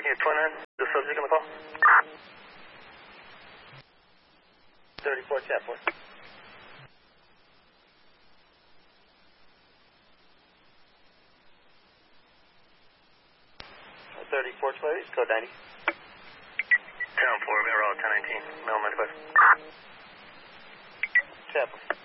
Unit 29, the subject on the call? 34 Chapel. 34 Chapel, code 90. 10-4, Mail Route 1019, mail 95. Chapel.